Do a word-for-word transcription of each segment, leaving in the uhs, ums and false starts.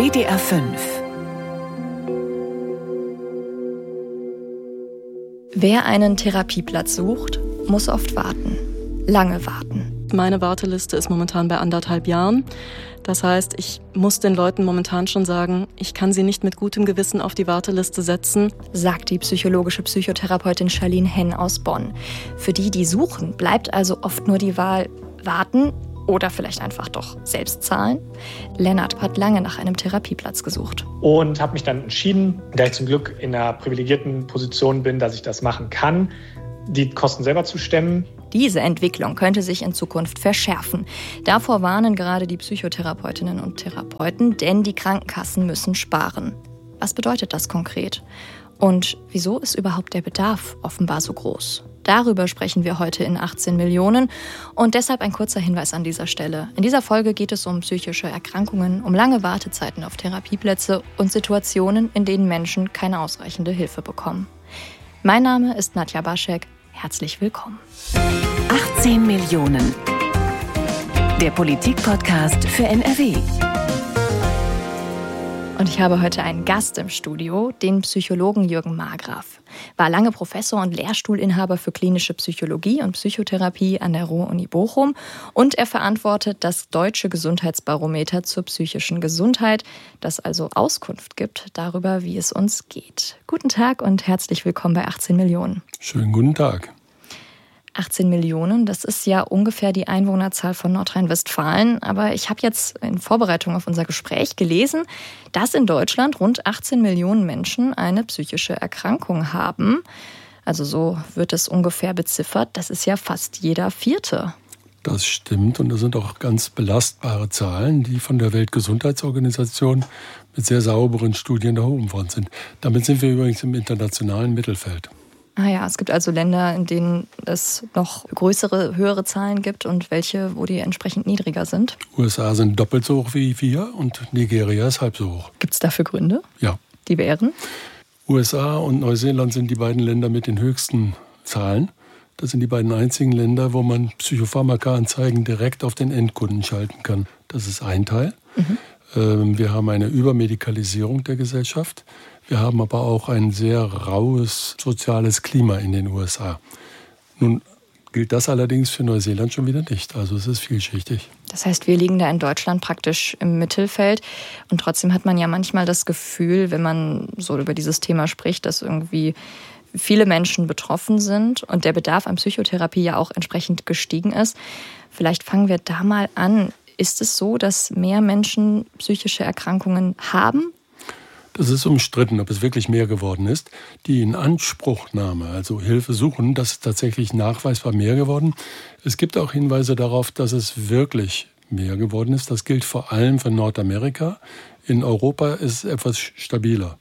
W D R fünf. Wer einen Therapieplatz sucht, muss oft warten. Lange warten. Meine Warteliste ist momentan bei anderthalb Jahren. Das heißt, ich muss den Leuten momentan schon sagen, ich kann sie nicht mit gutem Gewissen auf die Warteliste setzen. Sagt die psychologische Psychotherapeutin Charlene Henn aus Bonn. Für die, die suchen, bleibt also oft nur die Wahl warten oder vielleicht einfach doch selbst zahlen. Lennart hat lange nach einem Therapieplatz gesucht. Und habe mich dann entschieden, da ich zum Glück in einer privilegierten Position bin, dass ich das machen kann, die Kosten selber zu stemmen. Diese Entwicklung könnte sich in Zukunft verschärfen. Davor warnen gerade die Psychotherapeutinnen und Therapeuten, denn die Krankenkassen müssen sparen. Was bedeutet das konkret? Und wieso ist überhaupt der Bedarf offenbar so groß? Darüber sprechen wir heute in achtzehn Millionen und deshalb ein kurzer Hinweis an dieser Stelle. In dieser Folge geht es um psychische Erkrankungen, um lange Wartezeiten auf Therapieplätze und Situationen, in denen Menschen keine ausreichende Hilfe bekommen. Mein Name ist Nadja Baschek. Herzlich willkommen. achtzehn Millionen. Der Politik-Podcast für N R W. Und ich habe heute einen Gast im Studio, den Psychologen Jürgen Margraf. War lange Professor und Lehrstuhlinhaber für klinische Psychologie und Psychotherapie an der Ruhr-Uni Bochum. Und er verantwortet das Deutsche Gesundheitsbarometer zur psychischen Gesundheit, das also Auskunft gibt darüber, wie es uns geht. Guten Tag und herzlich willkommen bei achtzehn Millionen. Schönen guten Tag. achtzehn Millionen, das ist ja ungefähr die Einwohnerzahl von Nordrhein-Westfalen. Aber ich habe jetzt in Vorbereitung auf unser Gespräch gelesen, dass in Deutschland rund achtzehn Millionen Menschen eine psychische Erkrankung haben. Also so wird es ungefähr beziffert. Das ist ja fast jeder Vierte. Das stimmt und das sind auch ganz belastbare Zahlen, die von der Weltgesundheitsorganisation mit sehr sauberen Studien erhoben worden sind. Damit sind wir übrigens im internationalen Mittelfeld. Ah ja, es gibt also Länder, in denen es noch größere, höhere Zahlen gibt und welche, wo die entsprechend niedriger sind. U S A sind doppelt so hoch wie wir und Nigeria ist halb so hoch. Gibt es dafür Gründe? Ja. Die wären? U S A und Neuseeland sind die beiden Länder mit den höchsten Zahlen. Das sind die beiden einzigen Länder, wo man Psychopharmaka-Anzeigen direkt auf den Endkunden schalten kann. Das ist ein Teil. Mhm. Wir haben eine Übermedikalisierung der Gesellschaft. Wir haben aber auch ein sehr raues soziales Klima in den U S A. Nun gilt das allerdings für Neuseeland schon wieder nicht. Also es ist vielschichtig. Das heißt, wir liegen da in Deutschland praktisch im Mittelfeld. Und trotzdem hat man ja manchmal das Gefühl, wenn man so über dieses Thema spricht, dass irgendwie viele Menschen betroffen sind und der Bedarf an Psychotherapie ja auch entsprechend gestiegen ist. Vielleicht fangen wir da mal an. Ist es so, dass mehr Menschen psychische Erkrankungen haben? Das ist umstritten, ob es wirklich mehr geworden ist. Die Inanspruchnahme, also Hilfe suchen, das ist tatsächlich nachweisbar mehr geworden. Es gibt auch Hinweise darauf, dass es wirklich mehr geworden ist. Das gilt vor allem für Nordamerika. In Europa ist es etwas stabiler.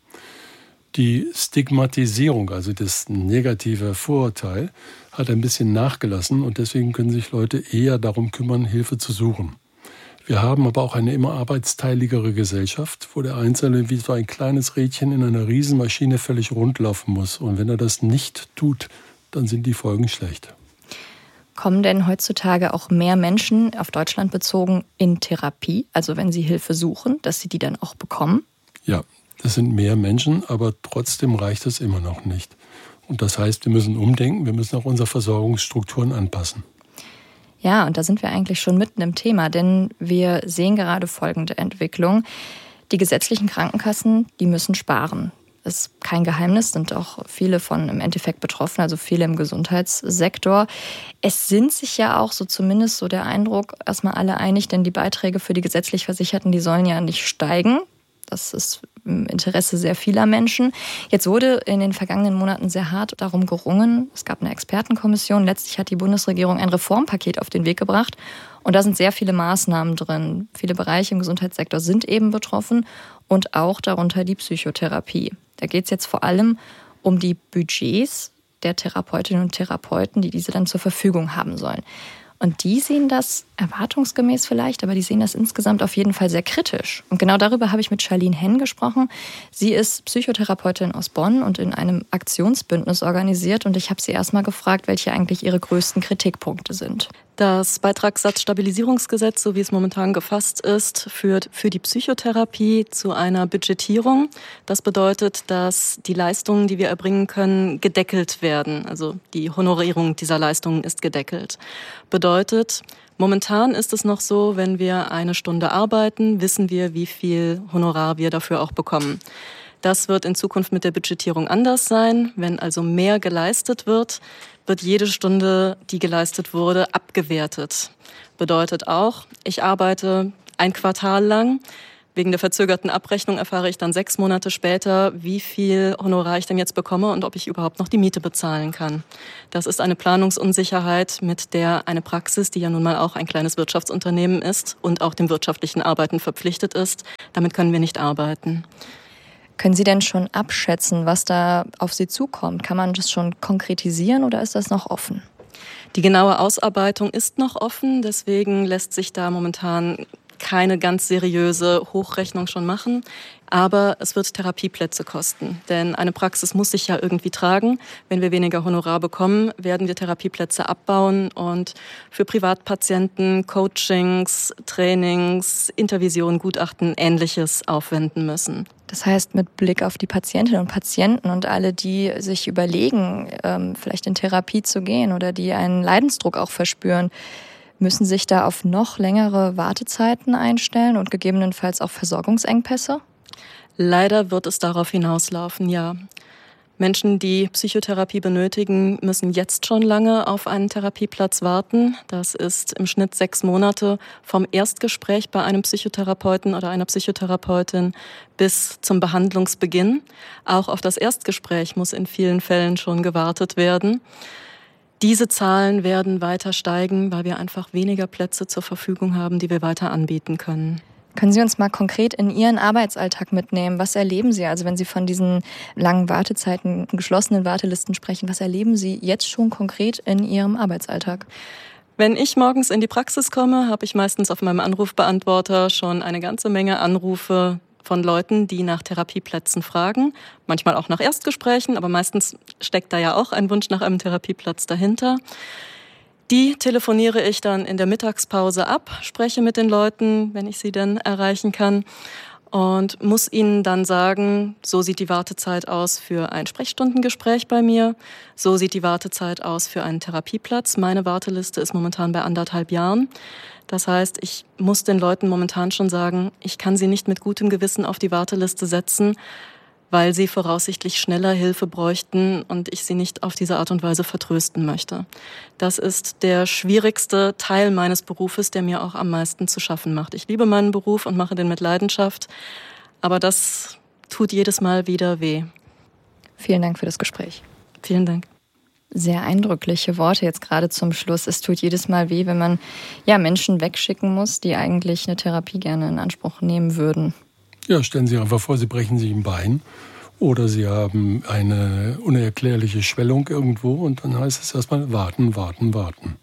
Die Stigmatisierung, also das negative Vorurteil, hat ein bisschen nachgelassen und deswegen können sich Leute eher darum kümmern, Hilfe zu suchen. Wir haben aber auch eine immer arbeitsteiligere Gesellschaft, wo der Einzelne wie so ein kleines Rädchen in einer Riesenmaschine völlig rund laufen muss. Und wenn er das nicht tut, dann sind die Folgen schlecht. Kommen denn heutzutage auch mehr Menschen, auf Deutschland bezogen, in Therapie? Also wenn sie Hilfe suchen, dass sie die dann auch bekommen? Ja, das sind mehr Menschen, aber trotzdem reicht es immer noch nicht. Und das heißt, wir müssen umdenken, wir müssen auch unsere Versorgungsstrukturen anpassen. Ja, und da sind wir eigentlich schon mitten im Thema, denn wir sehen gerade folgende Entwicklung. Die gesetzlichen Krankenkassen, die müssen sparen. Das ist kein Geheimnis, sind auch viele von im Endeffekt betroffen, also viele im Gesundheitssektor. Es sind sich ja auch, so zumindest so der Eindruck, erstmal alle einig, denn die Beiträge für die gesetzlich Versicherten, die sollen ja nicht steigen. Das ist im Interesse sehr vieler Menschen. Jetzt wurde in den vergangenen Monaten sehr hart darum gerungen. Es gab eine Expertenkommission. Letztlich hat die Bundesregierung ein Reformpaket auf den Weg gebracht. Und da sind sehr viele Maßnahmen drin. Viele Bereiche im Gesundheitssektor sind eben betroffen und auch darunter die Psychotherapie. Da geht es jetzt vor allem um die Budgets der Therapeutinnen und Therapeuten, die diese dann zur Verfügung haben sollen. Und die sehen das erwartungsgemäß vielleicht, aber die sehen das insgesamt auf jeden Fall sehr kritisch. Und genau darüber habe ich mit Charlene Henn gesprochen. Sie ist Psychotherapeutin aus Bonn und in einem Aktionsbündnis organisiert. Und ich habe sie erstmal gefragt, welche eigentlich ihre größten Kritikpunkte sind. Das Beitragssatzstabilisierungsgesetz, so wie es momentan gefasst ist, führt für die Psychotherapie zu einer Budgetierung. Das bedeutet, dass die Leistungen, die wir erbringen können, gedeckelt werden. Also die Honorierung dieser Leistungen ist gedeckelt. Bedeutet, momentan ist es noch so, wenn wir eine Stunde arbeiten, wissen wir, wie viel Honorar wir dafür auch bekommen. Das wird in Zukunft mit der Budgetierung anders sein. Wenn also mehr geleistet wird, wird jede Stunde, die geleistet wurde, abgewertet. Bedeutet auch, ich arbeite ein Quartal lang. Wegen der verzögerten Abrechnung erfahre ich dann sechs Monate später, wie viel Honorar ich denn jetzt bekomme und ob ich überhaupt noch die Miete bezahlen kann. Das ist eine Planungsunsicherheit, mit der eine Praxis, die ja nun mal auch ein kleines Wirtschaftsunternehmen ist und auch dem wirtschaftlichen Arbeiten verpflichtet ist, damit können wir nicht arbeiten. Können Sie denn schon abschätzen, was da auf Sie zukommt? Kann man das schon konkretisieren oder ist das noch offen? Die genaue Ausarbeitung ist noch offen, deswegen lässt sich da momentan keine ganz seriöse Hochrechnung schon machen. Aber es wird Therapieplätze kosten, denn eine Praxis muss sich ja irgendwie tragen. Wenn wir weniger Honorar bekommen, werden wir Therapieplätze abbauen und für Privatpatienten Coachings, Trainings, Intervisionen, Gutachten, Ähnliches aufwenden müssen. Das heißt, mit Blick auf die Patientinnen und Patienten und alle, die sich überlegen, ähm, vielleicht in Therapie zu gehen oder die einen Leidensdruck auch verspüren, müssen sich da auf noch längere Wartezeiten einstellen und gegebenenfalls auch Versorgungsengpässe? Leider wird es darauf hinauslaufen, ja. Menschen, die Psychotherapie benötigen, müssen jetzt schon lange auf einen Therapieplatz warten. Das ist im Schnitt sechs Monate vom Erstgespräch bei einem Psychotherapeuten oder einer Psychotherapeutin bis zum Behandlungsbeginn. Auch auf das Erstgespräch muss in vielen Fällen schon gewartet werden. Diese Zahlen werden weiter steigen, weil wir einfach weniger Plätze zur Verfügung haben, die wir weiter anbieten können. Können Sie uns mal konkret in Ihren Arbeitsalltag mitnehmen? Was erleben Sie? Also wenn Sie von diesen langen Wartezeiten, geschlossenen Wartelisten sprechen, was erleben Sie jetzt schon konkret in Ihrem Arbeitsalltag? Wenn ich morgens in die Praxis komme, habe ich meistens auf meinem Anrufbeantworter schon eine ganze Menge Anrufe von Leuten, die nach Therapieplätzen fragen. Manchmal auch nach Erstgesprächen, aber meistens steckt da ja auch ein Wunsch nach einem Therapieplatz dahinter. Die telefoniere ich dann in der Mittagspause ab, spreche mit den Leuten, wenn ich sie denn erreichen kann und muss ihnen dann sagen, so sieht die Wartezeit aus für ein Sprechstundengespräch bei mir, so sieht die Wartezeit aus für einen Therapieplatz. Meine Warteliste ist momentan bei anderthalb Jahren. Das heißt, ich muss den Leuten momentan schon sagen, ich kann sie nicht mit gutem Gewissen auf die Warteliste setzen, weil sie voraussichtlich schneller Hilfe bräuchten und ich sie nicht auf diese Art und Weise vertrösten möchte. Das ist der schwierigste Teil meines Berufes, der mir auch am meisten zu schaffen macht. Ich liebe meinen Beruf und mache den mit Leidenschaft, aber das tut jedes Mal wieder weh. Vielen Dank für das Gespräch. Vielen Dank. Sehr eindrückliche Worte jetzt gerade zum Schluss. Es tut jedes Mal weh, wenn man ja Menschen wegschicken muss, die eigentlich eine Therapie gerne in Anspruch nehmen würden. Ja, stellen Sie sich einfach vor, Sie brechen sich ein Bein oder Sie haben eine unerklärliche Schwellung irgendwo und dann heißt es erstmal warten, warten, warten.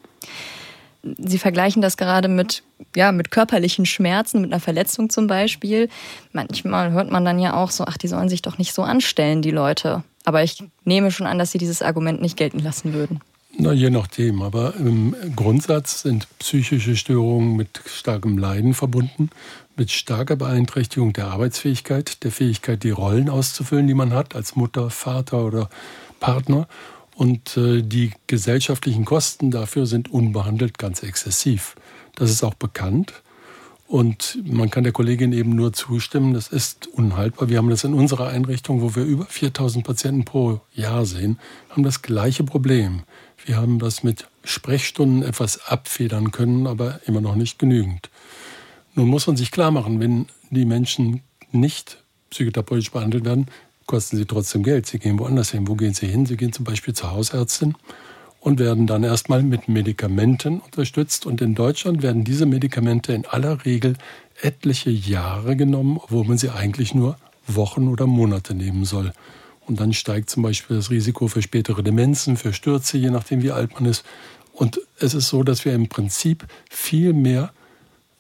Sie vergleichen das gerade mit, ja, mit körperlichen Schmerzen, mit einer Verletzung zum Beispiel. Manchmal hört man dann ja auch so, ach, die sollen sich doch nicht so anstellen, die Leute. Aber ich nehme schon an, dass Sie dieses Argument nicht gelten lassen würden. Na, je nachdem. Aber im Grundsatz sind psychische Störungen mit starkem Leiden verbunden, mit starker Beeinträchtigung der Arbeitsfähigkeit, der Fähigkeit, die Rollen auszufüllen, die man hat, als Mutter, Vater oder Partner. Und äh, die gesellschaftlichen Kosten dafür sind unbehandelt ganz exzessiv. Das ist auch bekannt. Und man kann der Kollegin eben nur zustimmen, das ist unhaltbar. Wir haben das in unserer Einrichtung, wo wir über viertausend Patienten pro Jahr sehen, haben das gleiche Problem. Wir haben das mit Sprechstunden etwas abfedern können, aber immer noch nicht genügend. Nun muss man sich klar machen, wenn die Menschen nicht psychotherapeutisch behandelt werden, kosten sie trotzdem Geld. Sie gehen woanders hin. Wo gehen sie hin? Sie gehen zum Beispiel zur Hausärztin und werden dann erstmal mit Medikamenten unterstützt. Und in Deutschland werden diese Medikamente in aller Regel etliche Jahre genommen, obwohl man sie eigentlich nur Wochen oder Monate nehmen soll. Und dann steigt zum Beispiel das Risiko für spätere Demenzen, für Stürze, je nachdem wie alt man ist. Und es ist so, dass wir im Prinzip viel mehr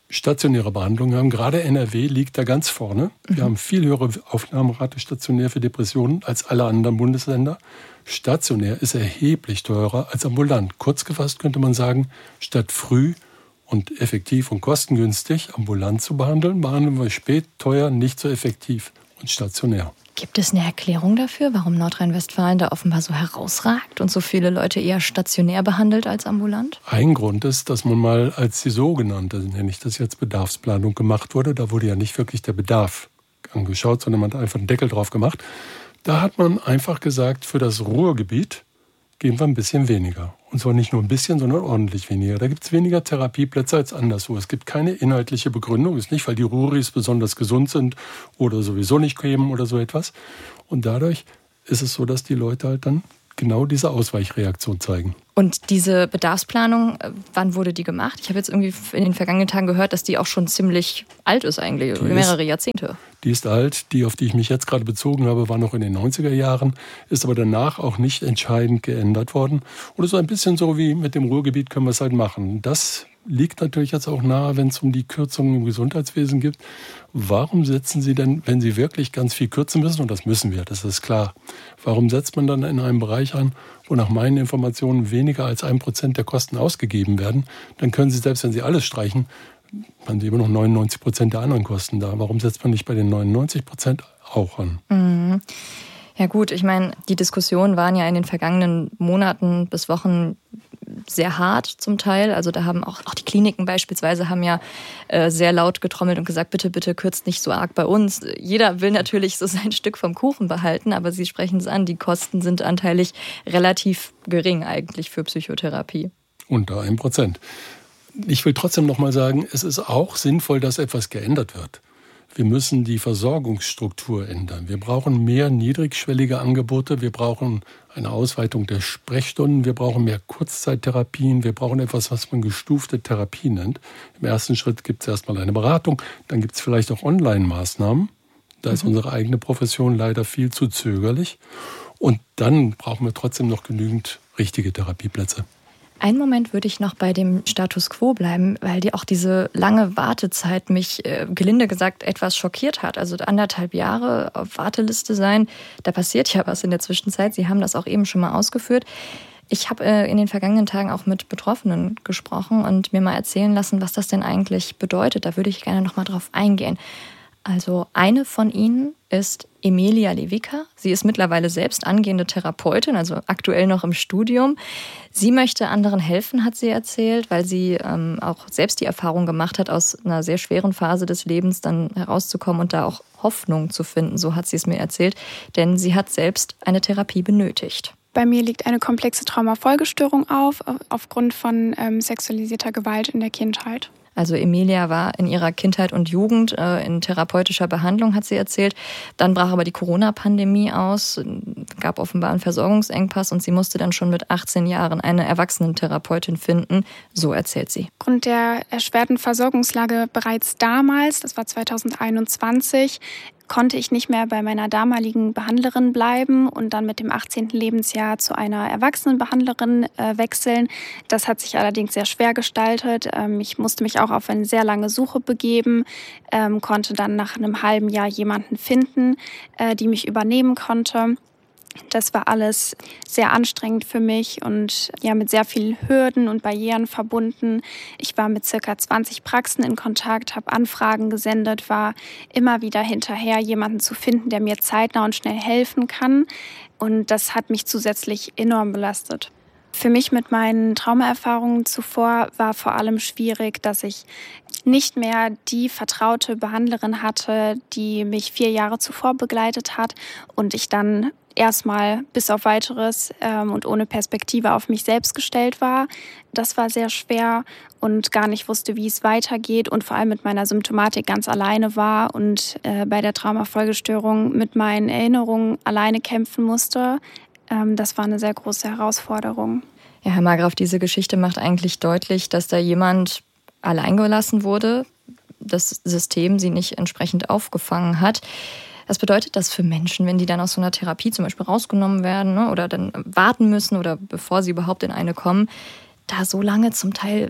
stationäre Behandlung haben. Gerade N R W liegt da ganz vorne. Wir mhm. haben viel höhere Aufnahmerate stationär für Depressionen als alle anderen Bundesländer. Stationär ist erheblich teurer als ambulant. Kurz gefasst könnte man sagen, statt früh und effektiv und kostengünstig ambulant zu behandeln, behandeln wir spät, teuer, nicht so effektiv und stationär. Gibt es eine Erklärung dafür, warum Nordrhein-Westfalen da offenbar so herausragt und so viele Leute eher stationär behandelt als ambulant? Ein Grund ist, dass man mal als die sogenannte, nenne ich das jetzt, Bedarfsplanung gemacht wurde. Da wurde ja nicht wirklich der Bedarf angeschaut, sondern man hat einfach einen Deckel drauf gemacht. Da hat man einfach gesagt, für das Ruhrgebiet geben wir ein bisschen weniger. Und zwar nicht nur ein bisschen, sondern ordentlich weniger. Da gibt es weniger Therapieplätze als anderswo. Es gibt keine inhaltliche Begründung. Es ist nicht, weil die Ruhris besonders gesund sind oder sowieso nicht kämen oder so etwas. Und dadurch ist es so, dass die Leute halt dann genau diese Ausweichreaktion zeigen. Und diese Bedarfsplanung, wann wurde die gemacht? Ich habe jetzt irgendwie in den vergangenen Tagen gehört, dass die auch schon ziemlich alt ist eigentlich, die mehrere ist, Jahrzehnte. Die ist alt, die, auf die ich mich jetzt gerade bezogen habe, war noch in den neunziger Jahren, ist aber danach auch nicht entscheidend geändert worden. Oder so ein bisschen so wie mit dem Ruhrgebiet können wir es halt machen. Das liegt natürlich jetzt auch nahe, wenn es um die Kürzungen im Gesundheitswesen geht. Warum setzen Sie denn, wenn Sie wirklich ganz viel kürzen müssen, und das müssen wir, das ist klar, warum setzt man dann in einem Bereich an, wo nach meinen Informationen weniger als ein Prozent der Kosten ausgegeben werden? Dann können Sie, selbst wenn Sie alles streichen, haben Sie immer noch neunundneunzig Prozent der anderen Kosten da. Warum setzt man nicht bei den neunundneunzig Prozent auch an? Mhm. Ja gut, ich meine, die Diskussionen waren ja in den vergangenen Monaten bis Wochen sehr hart zum Teil. Also da haben auch, auch die Kliniken beispielsweise haben ja äh, sehr laut getrommelt und gesagt, bitte, bitte kürzt nicht so arg bei uns. Jeder will natürlich so sein Stück vom Kuchen behalten, aber Sie sprechen es an, die Kosten sind anteilig relativ gering eigentlich für Psychotherapie. Unter ein Prozent. Ich will trotzdem noch mal sagen, es ist auch sinnvoll, dass etwas geändert wird. Wir müssen die Versorgungsstruktur ändern. Wir brauchen mehr niedrigschwellige Angebote. Wir brauchen eine Ausweitung der Sprechstunden. Wir brauchen mehr Kurzzeittherapien. Wir brauchen etwas, was man gestufte Therapie nennt. Im ersten Schritt gibt es erstmal eine Beratung. Dann gibt es vielleicht auch Online-Maßnahmen. Da ist mhm. unsere eigene Profession leider viel zu zögerlich. Und dann brauchen wir trotzdem noch genügend richtige Therapieplätze. Einen Moment würde ich noch bei dem Status quo bleiben, weil die auch diese lange Wartezeit mich, äh, gelinde gesagt, etwas schockiert hat. Also anderthalb Jahre auf Warteliste sein, da passiert ja was in der Zwischenzeit. Sie haben das auch eben schon mal ausgeführt. Ich habe äh, in den vergangenen Tagen auch mit Betroffenen gesprochen und mir mal erzählen lassen, was das denn eigentlich bedeutet. Da würde ich gerne noch mal drauf eingehen. Also eine von ihnen ist Emilia Lewicka. Sie ist mittlerweile selbst angehende Therapeutin, also aktuell noch im Studium. Sie möchte anderen helfen, hat sie erzählt, weil sie ähm, auch selbst die Erfahrung gemacht hat, aus einer sehr schweren Phase des Lebens dann herauszukommen und da auch Hoffnung zu finden. So hat sie es mir erzählt, denn sie hat selbst eine Therapie benötigt. Bei mir liegt eine komplexe Traumafolgestörung auf, aufgrund von ähm, sexualisierter Gewalt in der Kindheit. Also Emilia war in ihrer Kindheit und Jugend äh, in therapeutischer Behandlung, hat sie erzählt. Dann brach aber die Corona-Pandemie aus, gab offenbar einen Versorgungsengpass und sie musste dann schon mit achtzehn Jahren eine Erwachsenentherapeutin finden. So erzählt sie. Aufgrund der erschwerten Versorgungslage bereits damals, das war zweitausendeinundzwanzig, konnte ich nicht mehr bei meiner damaligen Behandlerin bleiben und dann mit dem achtzehnten Lebensjahr zu einer Erwachsenenbehandlerin äh, wechseln. Das hat sich allerdings sehr schwer gestaltet. Ähm, ich musste mich auch auf eine sehr lange Suche begeben, ähm, konnte dann nach einem halben Jahr jemanden finden, äh, die mich übernehmen konnte. Das war alles sehr anstrengend für mich und ja mit sehr vielen Hürden und Barrieren verbunden. Ich war mit circa zwanzig Praxen in Kontakt, habe Anfragen gesendet, war immer wieder hinterher, jemanden zu finden, der mir zeitnah und schnell helfen kann. Und das hat mich zusätzlich enorm belastet. Für mich mit meinen Traumaerfahrungen zuvor war vor allem schwierig, dass ich nicht mehr die vertraute Behandlerin hatte, die mich vier Jahre zuvor begleitet hat und ich dann erstmal bis auf Weiteres ähm, und ohne Perspektive auf mich selbst gestellt war. Das war sehr schwer und gar nicht wusste, wie es weitergeht und vor allem mit meiner Symptomatik ganz alleine war und äh, bei der Traumafolgestörung mit meinen Erinnerungen alleine kämpfen musste. Ähm, das war eine sehr große Herausforderung. Ja, Herr Margraf, diese Geschichte macht eigentlich deutlich, dass da jemand allein gelassen wurde, das System sie nicht entsprechend aufgefangen hat. Was bedeutet das für Menschen, wenn die dann aus so einer Therapie zum Beispiel rausgenommen werden, ne, oder dann warten müssen oder bevor sie überhaupt in eine kommen, da so lange zum Teil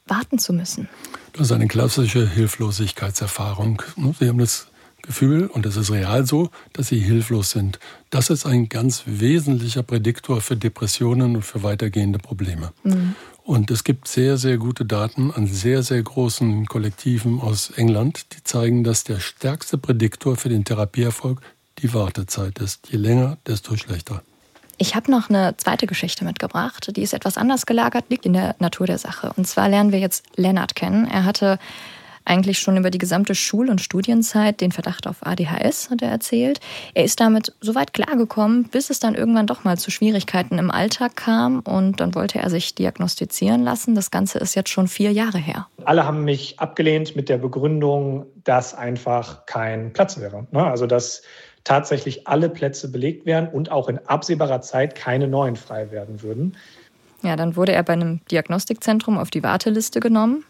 warten zu müssen? Das ist eine klassische Hilflosigkeitserfahrung. Sie haben das Gefühl, und es ist real so, dass sie hilflos sind. Das ist ein ganz wesentlicher Prädiktor für Depressionen und für weitergehende Probleme. Mhm. Und es gibt sehr, sehr gute Daten an sehr, sehr großen Kollektiven aus England, die zeigen, dass der stärkste Prädiktor für den Therapieerfolg die Wartezeit ist. Je länger, desto schlechter. Ich habe noch eine zweite Geschichte mitgebracht, die ist etwas anders gelagert, liegt in der Natur der Sache. Und zwar lernen wir jetzt Lennart kennen. Er hatte eigentlich schon über die gesamte Schul- und Studienzeit den Verdacht auf A D H S, hat er erzählt. Er ist damit so weit klargekommen, bis es dann irgendwann doch mal zu Schwierigkeiten im Alltag kam und dann wollte er sich diagnostizieren lassen. Das Ganze ist jetzt schon vier Jahre her. Alle haben mich abgelehnt mit der Begründung, dass einfach kein Platz wäre. Also dass tatsächlich alle Plätze belegt wären und auch in absehbarer Zeit keine neuen frei werden würden. Ja, dann wurde er bei einem Diagnostikzentrum auf die Warteliste genommen.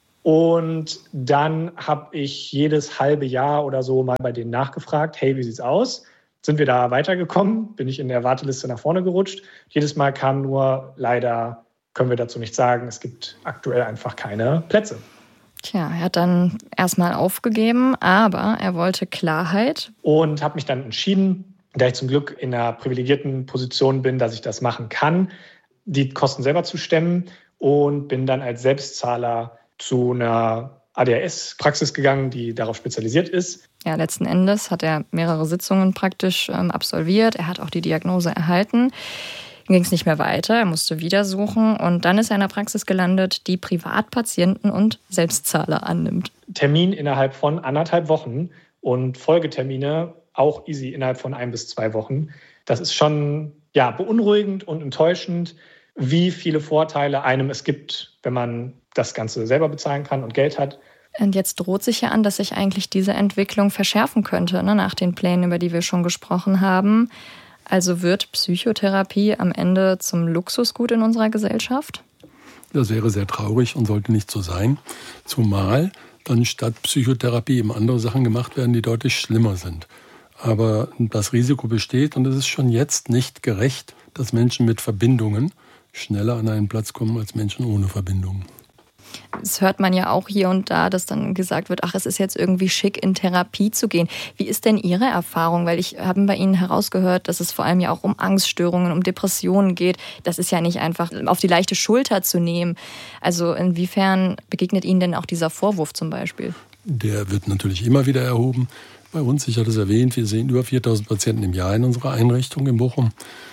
Und dann habe ich jedes halbe Jahr oder so mal bei denen nachgefragt, hey, wie sieht's aus? Sind wir da weitergekommen? Bin ich in der Warteliste nach vorne gerutscht? Jedes Mal kam nur, leider können wir dazu nichts sagen, es gibt aktuell einfach keine Plätze. Tja, er hat dann erstmal aufgegeben, aber er wollte Klarheit. Und habe mich dann entschieden, da ich zum Glück in einer privilegierten Position bin, dass ich das machen kann, die Kosten selber zu stemmen und bin dann als Selbstzahler zu einer A D H S-Praxis gegangen, die darauf spezialisiert ist. Ja, letzten Endes hat er mehrere Sitzungen praktisch ähm, absolviert. Er hat auch die Diagnose erhalten. Dann ging es nicht mehr weiter, er musste wieder suchen und dann ist er in einer Praxis gelandet, die Privatpatienten und Selbstzahler annimmt. Termin innerhalb von anderthalb Wochen und Folgetermine auch easy innerhalb von ein bis zwei Wochen. Das ist schon ja, beunruhigend und enttäuschend, wie viele Vorteile einem es gibt, wenn man das Ganze selber bezahlen kann und Geld hat. Und jetzt droht sich ja an, dass sich eigentlich diese Entwicklung verschärfen könnte, ne, nach den Plänen, über die wir schon gesprochen haben. Also wird Psychotherapie am Ende zum Luxusgut in unserer Gesellschaft? Das wäre sehr traurig und sollte nicht so sein. Zumal dann statt Psychotherapie eben andere Sachen gemacht werden, die deutlich schlimmer sind. Aber das Risiko besteht und es ist schon jetzt nicht gerecht, dass Menschen mit Verbindungen schneller an einen Platz kommen als Menschen ohne Verbindungen. Das hört man ja auch hier und da, dass dann gesagt wird, ach, es ist jetzt irgendwie schick, in Therapie zu gehen. Wie ist denn Ihre Erfahrung? Weil ich habe bei Ihnen herausgehört, dass es vor allem ja auch um Angststörungen, um Depressionen geht. Das ist ja nicht einfach auf die leichte Schulter zu nehmen. Also inwiefern begegnet Ihnen denn auch dieser Vorwurf zum Beispiel? Der wird natürlich immer wieder erhoben. Bei uns, ich hatte es erwähnt, wir sehen über viertausend Patienten im Jahr in unserer Einrichtung in Bochum.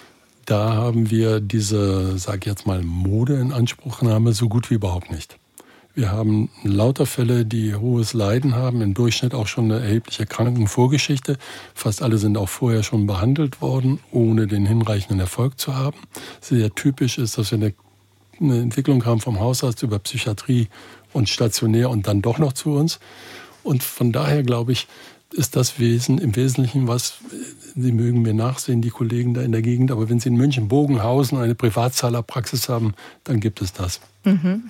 Da haben wir diese, sage ich jetzt mal, Mode-Inanspruchnahme so gut wie überhaupt nicht. Wir haben lauter Fälle, die hohes Leiden haben, im Durchschnitt auch schon eine erhebliche Krankenvorgeschichte. Fast alle sind auch vorher schon behandelt worden, ohne den hinreichenden Erfolg zu haben. Sehr typisch ist, dass wir eine, eine Entwicklung haben vom Hausarzt über Psychiatrie und stationär und dann doch noch zu uns. Und von daher glaube ich, ist das Wesen im Wesentlichen was, Sie mögen mir nachsehen, die Kollegen da in der Gegend, aber wenn Sie in München-Bogenhausen eine Privatzahlerpraxis haben, dann gibt es das. Mhm.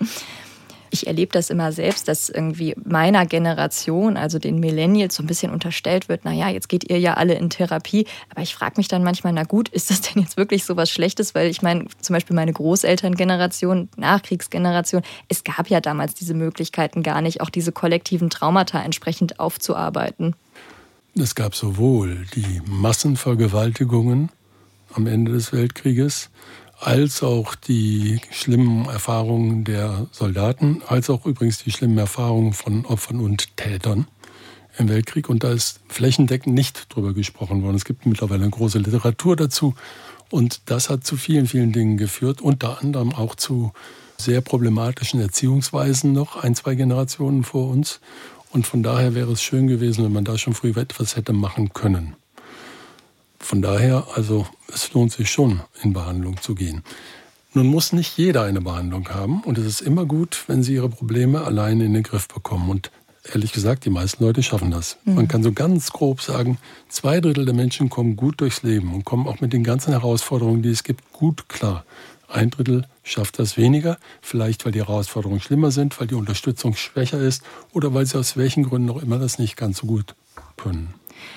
Ich erlebe das immer selbst, dass irgendwie meiner Generation, also den Millennials, so ein bisschen unterstellt wird, naja, jetzt geht ihr ja alle in Therapie. Aber ich frage mich dann manchmal, na gut, ist das denn jetzt wirklich so was Schlechtes? Weil ich meine, zum Beispiel meine Großelterngeneration, Nachkriegsgeneration, es gab ja damals diese Möglichkeiten gar nicht, auch diese kollektiven Traumata entsprechend aufzuarbeiten. Es gab sowohl die Massenvergewaltigungen am Ende des Weltkrieges, als auch die schlimmen Erfahrungen der Soldaten, als auch übrigens die schlimmen Erfahrungen von Opfern und Tätern im Weltkrieg. Und da ist flächendeckend nicht drüber gesprochen worden. Es gibt mittlerweile eine große Literatur dazu. Und das hat zu vielen, vielen Dingen geführt, unter anderem auch zu sehr problematischen Erziehungsweisen noch, ein, zwei Generationen vor uns. Und von daher wäre es schön gewesen, wenn man da schon früh etwas hätte machen können. Von daher, also es lohnt sich schon, in Behandlung zu gehen. Nun muss nicht jeder eine Behandlung haben und es ist immer gut, wenn Sie Ihre Probleme alleine in den Griff bekommen. Und ehrlich gesagt, die meisten Leute schaffen das. Mhm. Man kann so ganz grob sagen, zwei Drittel der Menschen kommen gut durchs Leben und kommen auch mit den ganzen Herausforderungen, die es gibt, gut klar. Ein Drittel schafft das weniger, vielleicht weil die Herausforderungen schlimmer sind, weil die Unterstützung schwächer ist oder weil sie aus welchen Gründen auch immer das nicht ganz so gut können.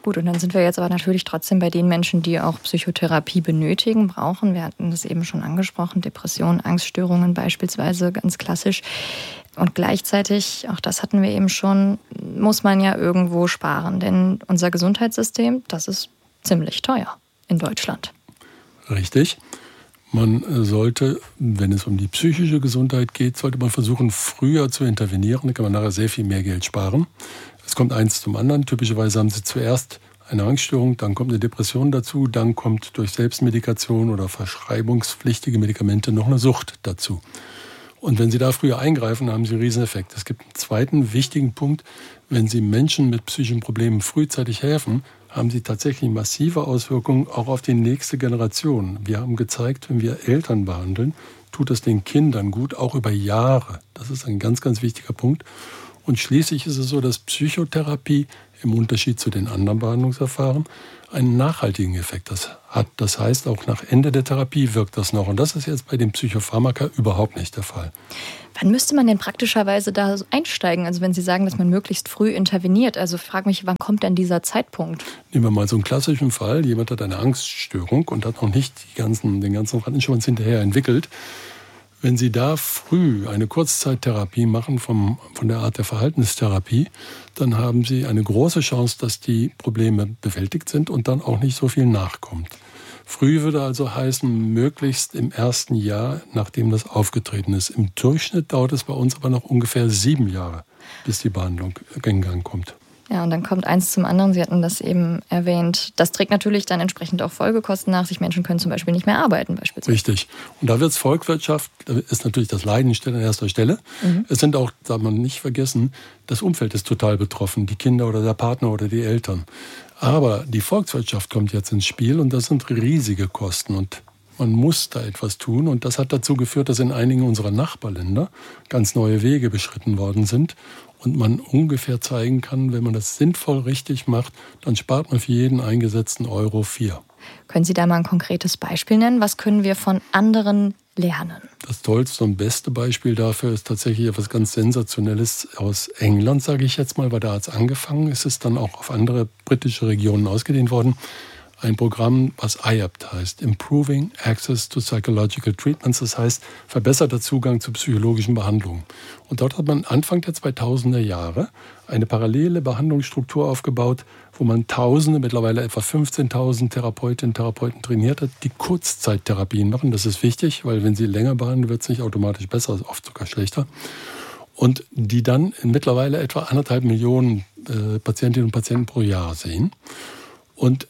Gut, und dann sind wir jetzt aber natürlich trotzdem bei den Menschen, die auch Psychotherapie benötigen, brauchen. Wir hatten das eben schon angesprochen, Depressionen, Angststörungen beispielsweise, ganz klassisch. Und gleichzeitig, auch das hatten wir eben schon, muss man ja irgendwo sparen. Denn unser Gesundheitssystem, das ist ziemlich teuer in Deutschland. Richtig. Man sollte, wenn es um die psychische Gesundheit geht, sollte man versuchen, früher zu intervenieren. Da kann man nachher sehr viel mehr Geld sparen. Es kommt eins zum anderen. Typischerweise haben Sie zuerst eine Angststörung, dann kommt eine Depression dazu, dann kommt durch Selbstmedikation oder verschreibungspflichtige Medikamente noch eine Sucht dazu. Und wenn Sie da früher eingreifen, haben Sie einen Rieseneffekt. Es gibt einen zweiten wichtigen Punkt. Wenn Sie Menschen mit psychischen Problemen frühzeitig helfen, haben sie tatsächlich massive Auswirkungen auch auf die nächste Generation. Wir haben gezeigt, wenn wir Eltern behandeln, tut das den Kindern gut, auch über Jahre. Das ist ein ganz, ganz wichtiger Punkt. Und schließlich ist es so, dass Psychotherapie im Unterschied zu den anderen Behandlungsverfahren einen nachhaltigen Effekt hat. Das heißt, auch nach Ende der Therapie wirkt das noch. Und das ist jetzt bei den Psychopharmaka überhaupt nicht der Fall. Wann müsste man denn praktischerweise da einsteigen? Also wenn Sie sagen, dass man möglichst früh interveniert. Also frage mich, wann kommt denn dieser Zeitpunkt? Nehmen wir mal so einen klassischen Fall. Jemand hat eine Angststörung und hat noch nicht die ganzen, den ganzen Rattenschwanz hinterher entwickelt. Wenn Sie da früh eine Kurzzeittherapie machen vom, von der Art der Verhaltenstherapie, dann haben Sie eine große Chance, dass die Probleme bewältigt sind und dann auch nicht so viel nachkommt. Früh würde also heißen, möglichst im ersten Jahr, nachdem das aufgetreten ist. Im Durchschnitt dauert es bei uns aber noch ungefähr sieben Jahre, bis die Behandlung in Gang kommt. Ja, und dann kommt eins zum anderen. Sie hatten das eben erwähnt. Das trägt natürlich dann entsprechend auch Folgekosten nach sich. Menschen können zum Beispiel nicht mehr arbeiten beispielsweise. Richtig. Und da wird es Volkswirtschaft, da ist natürlich das Leiden steht an erster Stelle. Mhm. Es sind auch, darf man nicht vergessen, das Umfeld ist total betroffen. Die Kinder oder der Partner oder die Eltern. Aber die Volkswirtschaft kommt jetzt ins Spiel und das sind riesige Kosten. Und man muss da etwas tun. Und das hat dazu geführt, dass in einigen unserer Nachbarländer ganz neue Wege beschritten worden sind. Und man ungefähr zeigen kann, wenn man das sinnvoll richtig macht, dann spart man für jeden eingesetzten Euro vier. Können Sie da mal ein konkretes Beispiel nennen? Was können wir von anderen lernen? Das tollste und beste Beispiel dafür ist tatsächlich etwas ganz Sensationelles aus England, sage ich jetzt mal, weil da hat es angefangen. Es ist dann auch auf andere britische Regionen ausgedehnt worden. Ein Programm, was I A P T heißt, Improving Access to Psychological Treatments, das heißt verbesserter Zugang zu psychologischen Behandlungen. Und dort hat man Anfang der zweitausender Jahre eine parallele Behandlungsstruktur aufgebaut, wo man Tausende, mittlerweile etwa fünfzehntausend Therapeutinnen und Therapeuten trainiert hat, die Kurzzeittherapien machen. Das ist wichtig, weil wenn sie länger behandeln, wird es nicht automatisch besser, oft sogar schlechter. Und die dann mittlerweile etwa anderthalb Millionen äh, Patientinnen und Patienten pro Jahr sehen. Und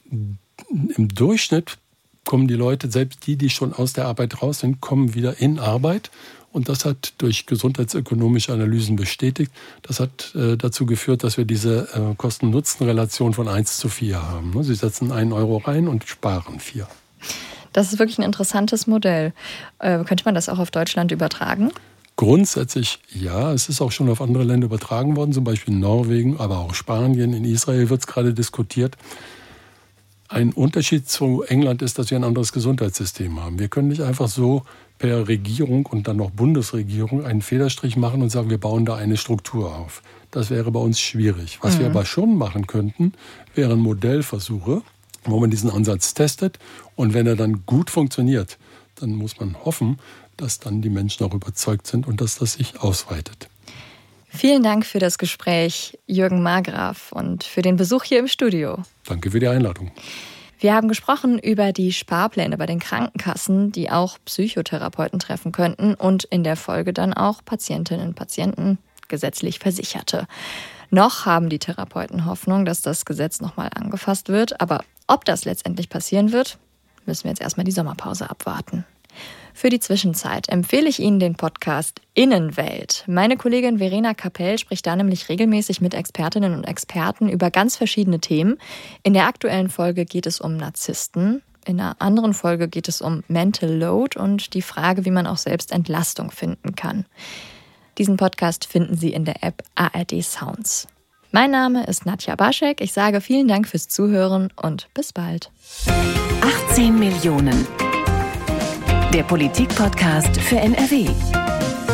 im Durchschnitt kommen die Leute, selbst die, die schon aus der Arbeit raus sind, kommen wieder in Arbeit. Und das hat durch gesundheitsökonomische Analysen bestätigt. Das hat äh, dazu geführt, dass wir diese äh, Kosten-Nutzen-Relation von eins zu vier haben. Sie setzen einen Euro rein und sparen vier. Das ist wirklich ein interessantes Modell. Äh, könnte man das auch auf Deutschland übertragen? Grundsätzlich ja. Es ist auch schon auf andere Länder übertragen worden, zum Beispiel Norwegen, aber auch Spanien. In Israel wird es gerade diskutiert. Ein Unterschied zu England ist, dass wir ein anderes Gesundheitssystem haben. Wir können nicht einfach so per Regierung und dann noch Bundesregierung einen Federstrich machen und sagen, wir bauen da eine Struktur auf. Das wäre bei uns schwierig. Was mhm. wir aber schon machen könnten, wären Modellversuche, wo man diesen Ansatz testet. Und wenn er dann gut funktioniert, dann muss man hoffen, dass dann die Menschen auch überzeugt sind und dass das sich ausweitet. Vielen Dank für das Gespräch, Jürgen Margraf, und für den Besuch hier im Studio. Danke für die Einladung. Wir haben gesprochen über die Sparpläne bei den Krankenkassen, die auch Psychotherapeuten treffen könnten und in der Folge dann auch Patientinnen und Patienten, gesetzlich Versicherte. Noch haben die Therapeuten Hoffnung, dass das Gesetz nochmal angefasst wird. Aber ob das letztendlich passieren wird, müssen wir jetzt erstmal die Sommerpause abwarten. Für die Zwischenzeit empfehle ich Ihnen den Podcast Innenwelt. Meine Kollegin Verena Kapell spricht da nämlich regelmäßig mit Expertinnen und Experten über ganz verschiedene Themen. In der aktuellen Folge geht es um Narzissten. In einer anderen Folge geht es um Mental Load und die Frage, wie man auch selbst Entlastung finden kann. Diesen Podcast finden Sie in der App A R D Sounds. Mein Name ist Nadja Baschek. Ich sage vielen Dank fürs Zuhören und bis bald. achtzehn Millionen. Der Politik-Podcast für N R W.